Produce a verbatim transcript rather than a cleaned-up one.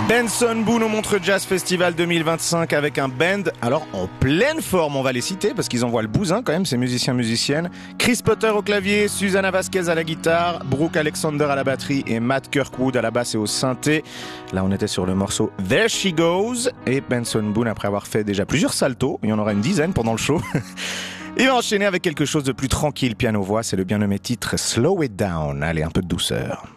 Benson Boone au Montreux Jazz Festival deux mille vingt-cinq avec un band, alors en pleine forme, on va les citer parce qu'ils envoient le bousin quand même, ces musiciens musiciennes. Chris Potter au clavier, Susana Vasquez à la guitare, Brooke Alexander à la batterie et Matt Kirkwood à la basse et au synthé. Là on était sur le morceau There She Goes et Benson Boone, après avoir fait déjà plusieurs saltos, il y en aura une dizaine pendant le show, il va enchaîner avec quelque chose de plus tranquille, piano-voix, c'est le bien nommé titre Slow It Down. Allez, un peu de douceur.